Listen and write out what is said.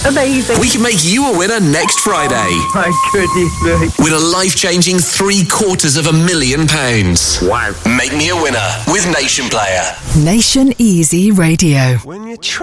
Amazing. We can make you a winner next Friday. Oh, my goodness me. With a life-changing £750,000. Wow. Make me a winner with Nation Player. Nation Easy Radio. When you